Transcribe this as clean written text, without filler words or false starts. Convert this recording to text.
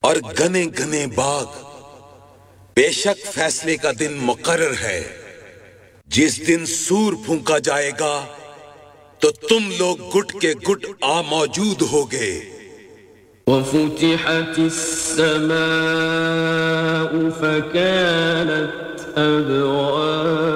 और घने घने बाग। बेशक फैसले का दिन मुकर्रर है, जिस दिन सूर फूंका जाएगा तो तुम लोग गुट के गुट आ मौजूद होगे। वफ़ुतिहतिस समाउ फकानत अबवाबा